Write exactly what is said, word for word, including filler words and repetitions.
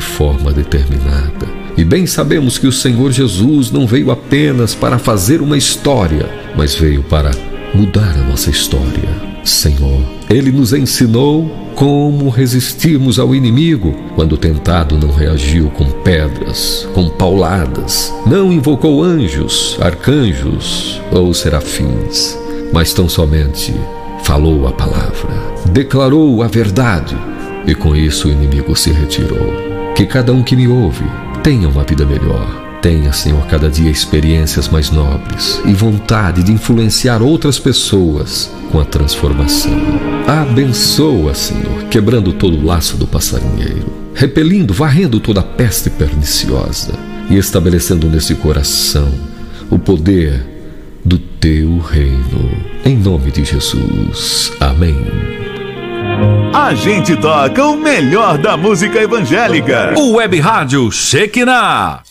forma determinada. E bem sabemos que o Senhor Jesus não veio apenas para fazer uma história, mas veio para mudar a nossa história. Senhor, Ele nos ensinou como resistirmos ao inimigo quando tentado não reagiu com pedras, com pauladas, não invocou anjos, arcanjos ou serafins, mas tão somente falou a palavra, declarou a verdade, e com isso o inimigo se retirou. Que cada um que me ouve tenha uma vida melhor. Tenha, Senhor, cada dia experiências mais nobres e vontade de influenciar outras pessoas com a transformação. Abençoa, Senhor, quebrando todo o laço do passarinheiro, repelindo, varrendo toda a peste perniciosa e estabelecendo nesse coração o poder do Teu reino. Em nome de Jesus. Amém. A gente toca o melhor da música evangélica. O Web Rádio Shekinah.